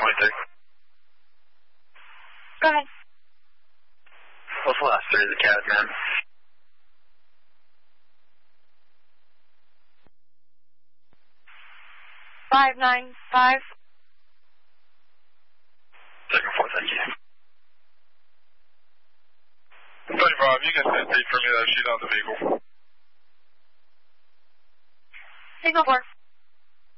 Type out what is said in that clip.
23. Go ahead. What's the last three of the CAD, ma'am? 595. Second 4, thank you. 25, you can send Pete for me that sheet on the vehicle. Signal 4.